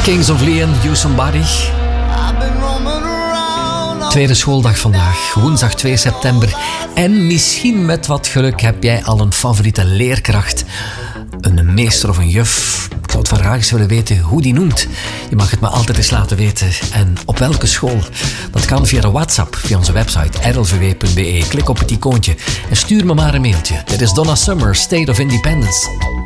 Kings of Leon, You Somebody. Tweede schooldag vandaag, woensdag 2 september. En misschien met wat geluk heb jij al een favoriete leerkracht. Een meester of een juf. Ik zou het van graag eens willen weten hoe die noemt. Je mag het me altijd eens laten weten. En op welke school? Dat kan via de WhatsApp, via onze website rlvw.be. Klik op het icoontje en stuur me maar een mailtje. Dit is Donna Summer, State of Independence.